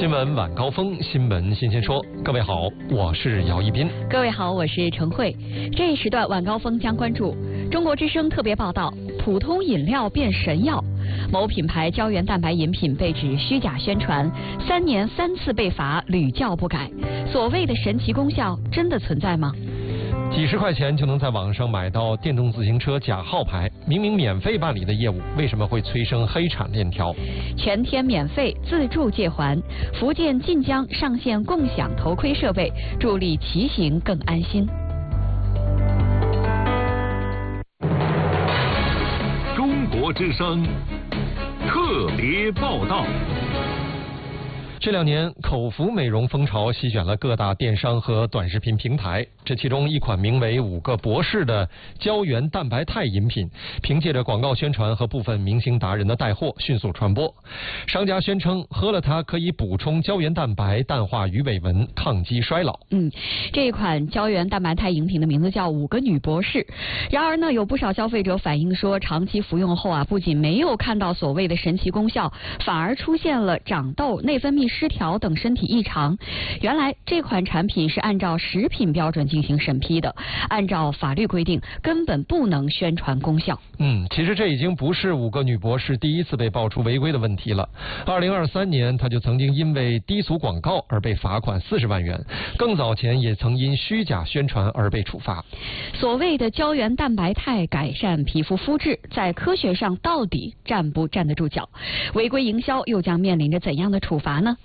新闻晚高峰，新闻新鲜说。各位好，我是姚一斌。 各位好，我是陈慧。这一时段晚高峰将关注中国之声特别报道：普通饮料变神药，某品牌胶原蛋白饮品被指虚假宣传，3年3次被罚，屡教不改。所谓的神奇功效真的存在吗？ 几十块钱就能在网上买到电动自行车假号牌，明明免费办理的业务，为什么会催生黑产链条？ 全天免费自助借还，福建晋江上线共享头盔设备，助力骑行更安心。 中国之声特别报道。 这2年，口服美容风潮席卷了各大电商和短视频平台。这其中一款名为5个博士的胶原蛋白肽饮品，凭借着广告宣传和部分明星达人的带货迅速传播。商家宣称喝了它可以补充胶原蛋白，淡化鱼尾纹，抗击衰老。 这一款胶原蛋白肽饮品的名字叫5个女博士。然而呢，有不少消费者反映说，长期服用后不仅没有看到所谓的神奇功效，反而出现了长痘、内分泌失调等身体异常。原来这款产品是按照食品标准进行审批的，按照法律规定根本不能宣传功效。 其实这已经不是5个女博士第一次被爆出违规的问题了。2023年，她就曾经因为低俗广告而被罚款40万元，更早前也曾因虚假宣传而被处罚。 所谓的胶原蛋白肽改善皮肤肤质，在科学上到底站不站得住脚？违规营销又将面临着怎样的处罚呢？